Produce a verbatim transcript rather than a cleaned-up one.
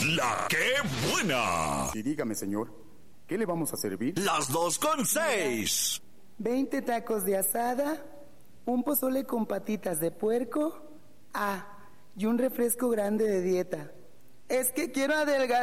La que buena. Sí, dígame, señor, ¿qué le vamos a servir? Las dos con seis. veinte tacos de asada, un pozole con patitas de puerco, ah, y un refresco grande de dieta. Es que quiero adelgazar.